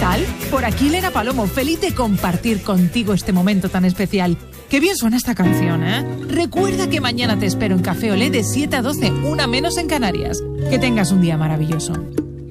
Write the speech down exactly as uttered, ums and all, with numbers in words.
tal? Por aquí Elena Palomo, feliz de compartir contigo este momento tan especial. Qué bien suena esta canción, ¿eh? Recuerda que mañana te espero en Café Olé de siete a doce, una menos en Canarias. Que tengas un día maravilloso.